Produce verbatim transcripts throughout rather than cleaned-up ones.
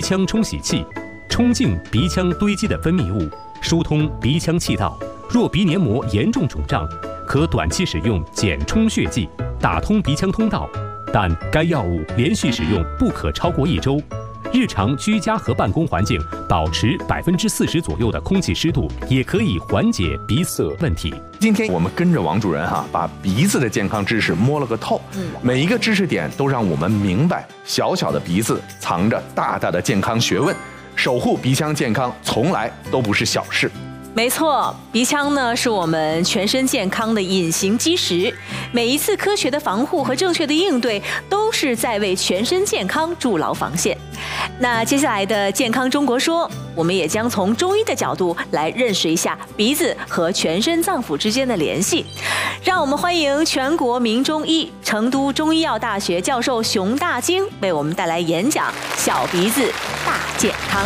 腔冲洗器，冲净鼻腔堆积的分泌物，疏通鼻腔气道。若鼻黏膜严重肿胀，可短期使用减冲血剂，打通鼻腔通道，但该药物连续使用不可超过一周。日常居家和办公环境保持百分之四十左右的空气湿度，也可以缓解鼻塞问题。 今天我们跟着王主任哈，把鼻子的健康知识摸了个透。嗯，每一个知识点都让我们明白，小小的鼻子藏着大大的健康学问。守护鼻腔健康，从来都不是小事。 没错，鼻腔呢是我们全身健康的隐形基石，每一次科学的防护和正确的应对，都是在为全身健康筑牢防线。那接下来的健康中国说，我们也将从中医的角度来认识一下鼻子和全身脏腑之间的联系。让我们欢迎全国名中医、成都中医药大学教授熊大京为我们带来演讲《小鼻子大健康》。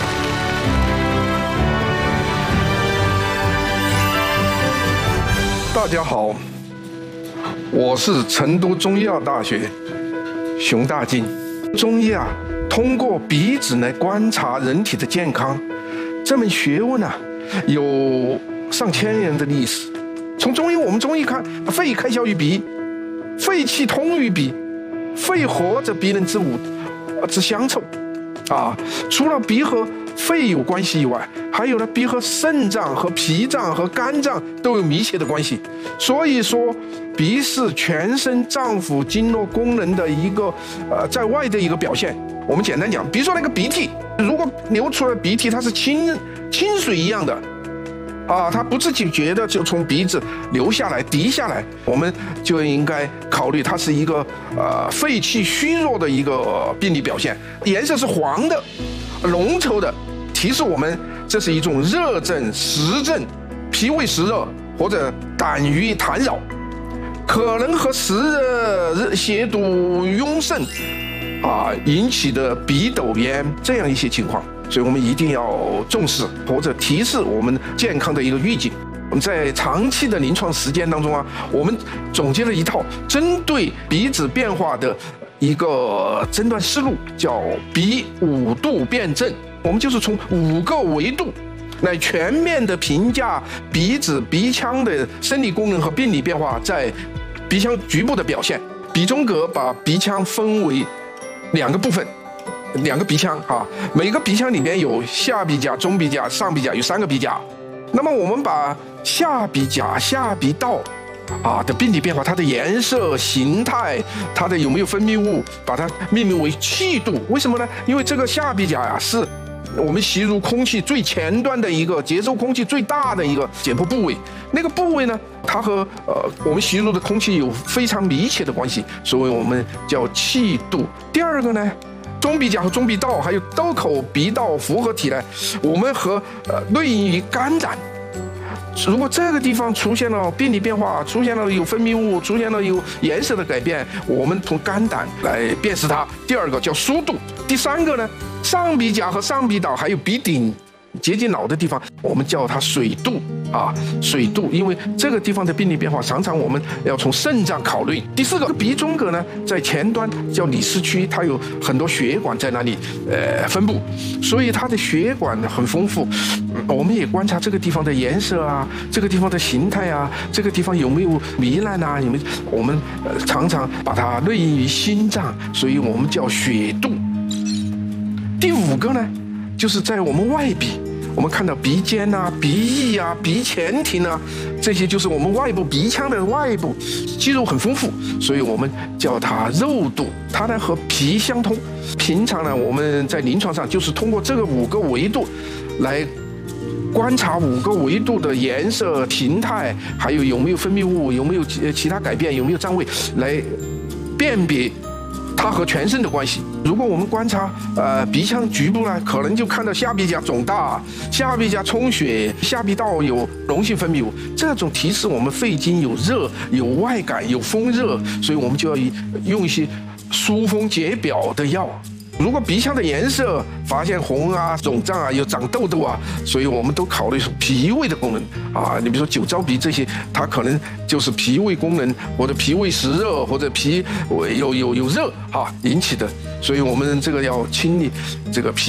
大家好，我是成都中医药大学熊大京。中医啊，通过鼻子来观察人体的健康，这门学问啊，有上千年的历史。从中医，我们中医看，肺开销于鼻，肺气通于鼻，肺合则鼻人之五之相凑。啊，除了鼻和肺有关系以外，还有呢，鼻和肾脏、和脾脏、和肝脏都有密切的关系。所以说，鼻是全身脏腑经络功能的一个呃在外的一个表现。我们简单讲，比如说那个鼻涕，如果流出来鼻涕，它是清清水一样的，啊，它不自己觉得就从鼻子流下来、滴下来，我们就应该考虑它是一个呃肺气虚弱的一个病理表现。颜色是黄的、浓稠的，提示我们这是一种热症、实症、脾胃湿热或者胆郁痰扰，可能和湿热、邪毒壅盛啊引起的鼻窦炎这样一些情况。所以我们一定要重视或者提示我们健康的一个预警。我们在长期的临床实践当中啊，我们总结了一套针对鼻子变化的一个诊断思路，叫鼻五度辨证。我们就是从五个维度来全面的评价鼻子、鼻腔的生理功能和病理变化在鼻腔局部的表现。鼻中隔把鼻腔分为两个部分。两个鼻腔啊，每个鼻腔里面有下鼻甲、中鼻甲、上鼻甲，有三个鼻甲。那么我们把下鼻甲、下鼻道啊的病理变化，它的颜色、形态，它的有没有分泌物，把它命名为气度。为什么呢？因为这个下鼻甲呀、啊，是我们吸入空气最前端的一个接收空气最大的一个解剖部位。那个部位呢，它和呃我们吸入的空气有非常密切的关系，所以我们叫气度。第二个呢，中鼻甲和中鼻道还有窦口鼻道复合体呢，我们和呃内因于肝胆。如果这个地方出现了病理变化，出现了有分泌物，出现了有颜色的改变，我们从肝胆来辨识它。第二个叫疏度。第三个呢，上鼻甲和上鼻岛还有鼻顶接近脑的地方，我们叫它水度啊，水度，因为这个地方的病理变化常常我们要从肾脏考虑。第四个鼻中隔呢，在前端叫里视区，它有很多血管在那里呃分布，所以它的血管很丰富。我们也观察这个地方的颜色啊，这个地方的形态啊，这个地方有没有糜烂啊，有没有？我们呃常常把它内因于心脏，所以我们叫血度。第五个呢，就是在我们外鼻。我们看到鼻尖啊、鼻翼啊、鼻前庭啊，这些就是我们外部鼻腔的外部肌肉很丰富，所以我们叫它肉度。它呢和脾相通。平常呢，我们在临床上就是通过这个五个维度来观察五个维度的颜色、形态，还有有没有分泌物，有没有其他改变，有没有占位，来辨别它和全身的关系。如果我们观察呃鼻腔局部呢，可能就看到下鼻甲肿大、下鼻甲充血、下鼻道有脓性分泌物，这种提示我们肺经有热、有外感、有风热，所以我们就要用一些疏风解表的药。如果鼻腔的颜色发现红啊、肿胀啊、有长痘痘啊，所以我们都考虑脾胃的功能啊。你比如说酒糟鼻这些，它可能就是脾胃功能或者脾胃湿热或者脾有有有热啊引起的，所以我们这个要清理这个脾。